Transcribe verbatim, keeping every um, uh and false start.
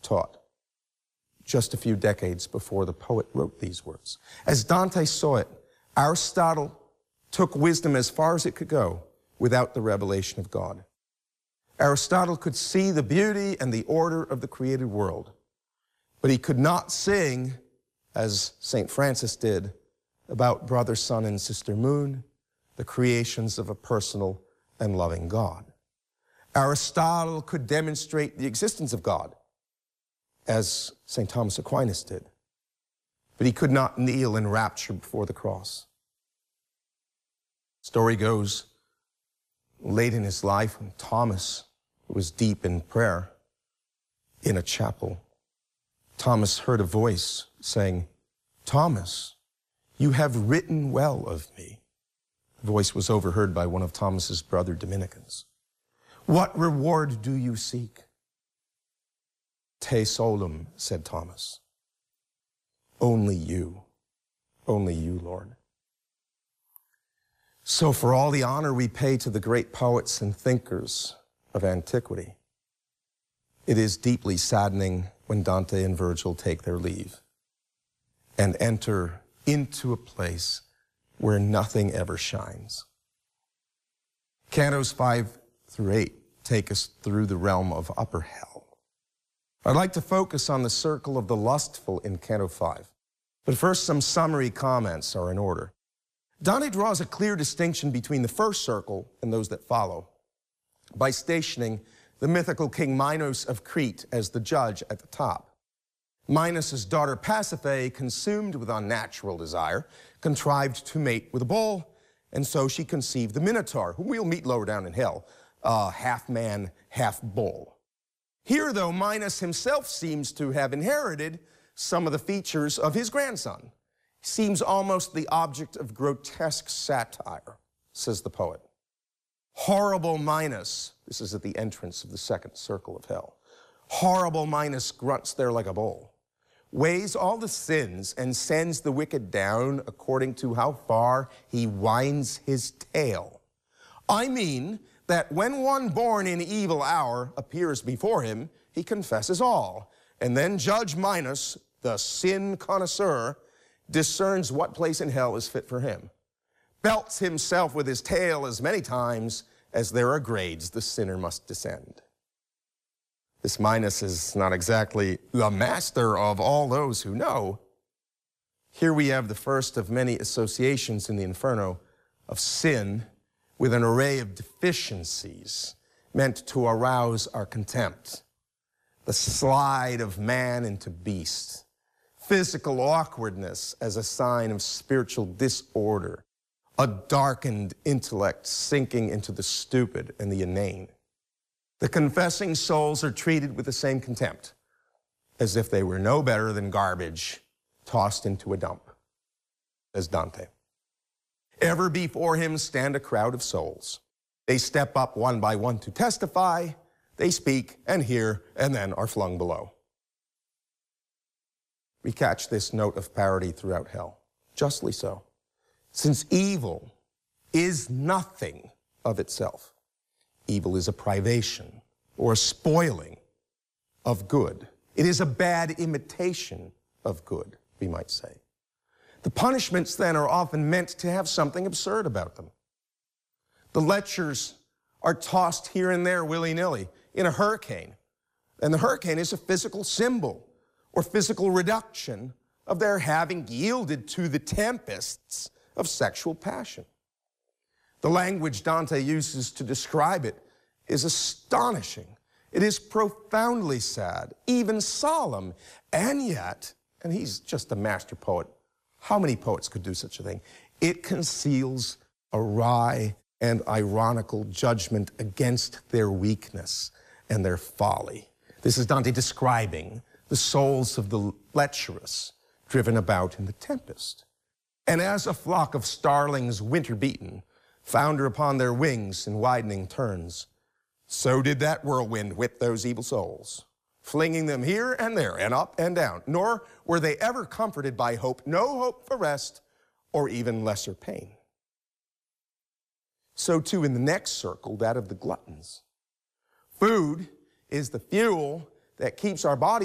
taught just a few decades before the poet wrote these words. As Dante saw it, Aristotle took wisdom as far as it could go without the revelation of God. Aristotle could see the beauty and the order of the created world, but he could not sing, as Saint Francis did, about brother, sun, and sister moon, the creations of a personal and loving God. Aristotle could demonstrate the existence of God, as Saint Thomas Aquinas did, but he could not kneel in rapture before the cross. Story goes, late in his life, when Thomas was deep in prayer in a chapel, Thomas heard a voice saying, "Thomas, you have written well of me." The voice was overheard by one of Thomas's brother Dominicans. "What reward do you seek?" "Te solum," said Thomas. "Only you, only you, Lord." So for all the honor we pay to the great poets and thinkers of antiquity, it is deeply saddening when Dante and Virgil take their leave and enter into a place where nothing ever shines. Cantos five through eight take us through the realm of upper hell. I'd like to focus on the circle of the lustful in Canto five, but first some summary comments are in order. Dante draws a clear distinction between the first circle and those that follow by stationing the mythical king Minos of Crete as the judge at the top. Minos' daughter Pasiphae, consumed with unnatural desire, contrived to mate with a bull, and so she conceived the Minotaur, whom we'll meet lower down in hell, uh, half man, half bull. Here, though, Minos himself seems to have inherited some of the features of his grandson. He seems almost the object of grotesque satire, says the poet. Horrible Minos, this is at the entrance of the second circle of hell. Horrible Minos grunts there like a bull, weighs all the sins and sends the wicked down according to how far he winds his tail. I mean that when one born in evil hour appears before him, he confesses all, and then Judge Minos, the sin connoisseur, discerns what place in hell is fit for him, belts himself with his tail as many times as there are grades the sinner must descend. This Minos is not exactly the master of all those who know. Here we have the first of many associations in the Inferno of sin with an array of deficiencies meant to arouse our contempt. The slide of man into beast, physical awkwardness as a sign of spiritual disorder, a darkened intellect sinking into the stupid and the inane. The confessing souls are treated with the same contempt, as if they were no better than garbage tossed into a dump, as Dante. Ever before him stand a crowd of souls. They step up one by one to testify, they speak and hear, and then are flung below. We catch this note of parody throughout hell, justly so, since evil is nothing of itself. Evil is a privation or a spoiling of good. It is a bad imitation of good, we might say. The punishments then are often meant to have something absurd about them. The lechers are tossed here and there willy-nilly in a hurricane, and the hurricane is a physical symbol or physical reduction of their having yielded to the tempests of sexual passion. The language Dante uses to describe it is astonishing. It is profoundly sad, even solemn, and yet, and he's just a master poet, how many poets could do such a thing? It conceals a wry and ironical judgment against their weakness and their folly. This is Dante describing the souls of the lecherous driven about in the tempest. And as a flock of starlings winter-beaten founder upon their wings in widening turns, so did that whirlwind whip those evil souls, flinging them here and there and up and down. Nor were they ever comforted by hope, no hope for rest or even lesser pain. So too in the next circle, that of the gluttons. Food is the fuel that keeps our body